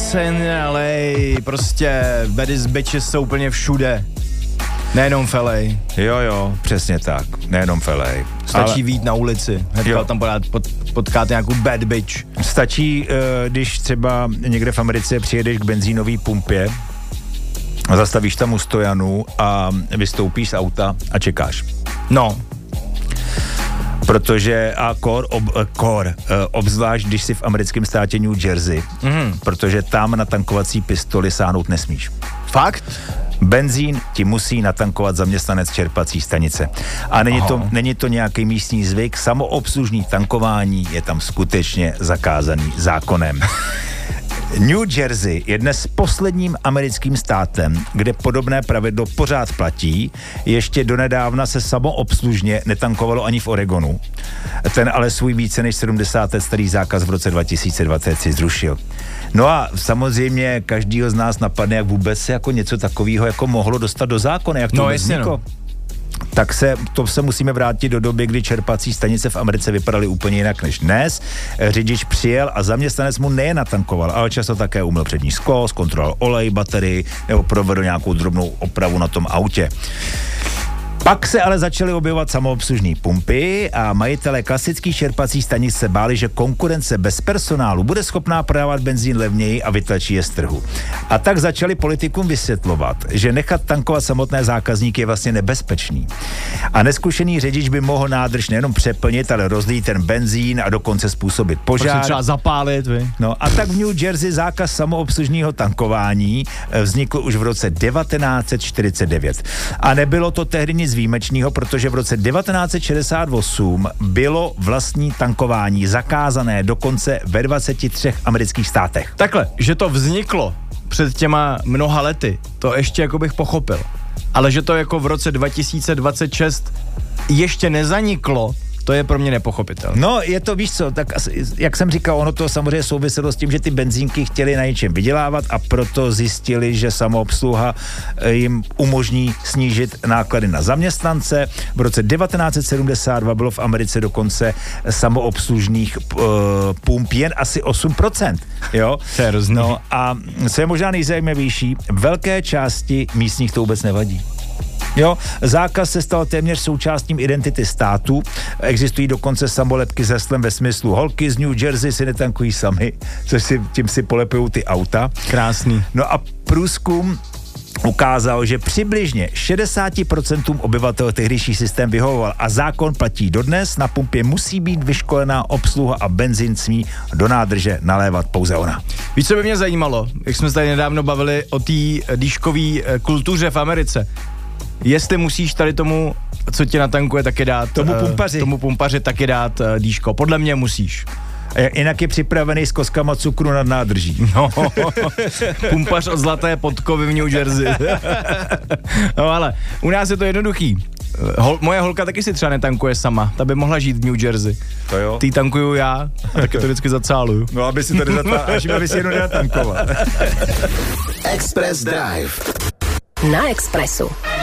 se in LA, prostě bad bitches jsou úplně všude. Nejenom v LA. Jo, přesně tak, nejenom v LA. Stačí vyjít na ulici, hnedka tam potkáte nějakou bad bitch. Stačí, když třeba někde v Americe přijedeš k benzínové pumpě, zastavíš tam u stojanu a vystoupíš z auta a čekáš. No. Protože obzvlášť, když jsi v americkém státě New Jersey, protože tam na tankovací pistoli sáhnout nesmíš. Fakt? Benzín ti musí natankovat zaměstnanec čerpací stanice. A není to nějaký místní zvyk, samoobslužný tankování je tam skutečně zakázaný zákonem. New Jersey je dnes posledním americkým státem, kde podobné pravidlo pořád platí. Ještě donedávna se samoobslužně netankovalo ani v Oregonu. Ten ale svůj více než 70 let starý zákaz v roce 2020 si zrušil. No a samozřejmě každýho z nás napadne, jak vůbec se jako něco takového jako mohlo dostat do zákona, jak to vzniklo. Tak se musíme vrátit do doby, kdy čerpací stanice v Americe vypadaly úplně jinak než dnes. Řidič přijel a zaměstnanec mu nejen natankoval, ale často také umyl přední sklo, zkontroloval olej, baterii nebo provedl nějakou drobnou opravu na tom autě. Pak se ale začaly objevovat samoobslužní pumpy a majitelé klasických čerpacích stanic se báli, že konkurence bez personálu bude schopná prodávat benzín levněji a vytlačí je z trhu. A tak začali politikům vysvětlovat, že nechat tankovat samotné zákazníky je vlastně nebezpečný. A neskušený řidič by mohl nádrž nejenom přeplnit, ale rozlít ten benzín a dokonce způsobit požár. Prostě třeba zapálit, vy. No a tak v New Jersey zákaz samoobslužního tankování vznikl už v roce 1949. A nebylo to tehdy nic výjimečného, protože v roce 1968 bylo vlastní tankování zakázané dokonce ve 23 amerických státech. Takhle, že to vzniklo před těma mnoha lety, to ještě jako bych pochopil. Ale že to jako v roce 2026 ještě nezaniklo, to je pro mě nepochopitelné. No, je to, víš co, tak jak jsem říkal, ono to samozřejmě souviselo s tím, že ty benzínky chtěli na něčem vydělávat a proto zjistili, že samoobsluha jim umožní snížit náklady na zaměstnance. V roce 1972 bylo v Americe dokonce samoobslužných pump jen asi 8%. Jo? To je hrozný. No a co je možná nejzajímavější, velké části místních to vůbec nevadí. Jo, zákaz se stal téměř součástí identity státu. Existují dokonce samolepky s heslem ve smyslu holky z New Jersey si netankují sami, tím si polepujou ty auta. Krásný. No a průzkum ukázal, že přibližně 60% obyvatel tehdejší systém vyhovoval a zákon platí dodnes. Na pumpě musí být vyškolená obsluha a benzín smí do nádrže nalévat pouze ona. Víš, co by mě zajímalo, jak jsme se tady nedávno bavili o té dýškové kultuře v Americe. Jestli musíš tady tomu, co tě natankuje, taky dát... Tomu pumpaři taky dát dýško. Podle mě musíš. Jinak je připravený s koskama cukru nad nádrží. No, pumpař od Zlaté podkovy v New Jersey. No ale u nás je to jednoduchý. Moje holka taky si třeba netankuje sama. Ta by mohla žít v New Jersey. To jo. Ty tankuju já a taky to vždycky zacáluju. No, aby si to aby si jenom nenatankoval. Express Drive. Na Expressu.